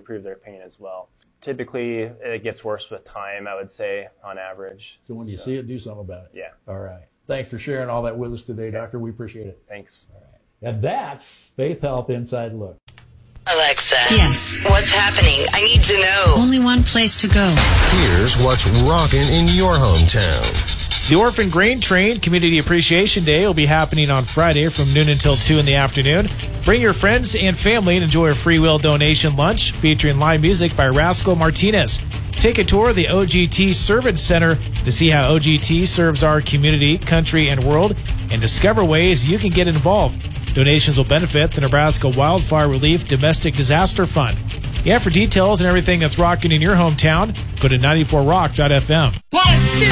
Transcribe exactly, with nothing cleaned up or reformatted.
improve their pain as well. Typically, it gets worse with time, I would say, on average. So when you so, see it, do something about it. Yeah. All right. Thanks for sharing all that with us today, Doctor. We appreciate it. Thanks. All right. And that's Faith Health Inside Look. Alexa. Yes. What's happening? I need to know. Only one place to go. Here's what's rocking in your hometown. The Orphan Grain Train Community Appreciation Day will be happening on Friday from noon until two in the afternoon. Bring your friends and family and enjoy a free will donation lunch featuring live music by Rascal Martinez. Take a tour of the O G T Service Center to see how O G T serves our community, country, and world, and discover ways you can get involved. Donations will benefit the Nebraska Wildfire Relief Domestic Disaster Fund. Yeah, for details and everything that's rocking in your hometown, go to ninety-four rock dot f m. One, two,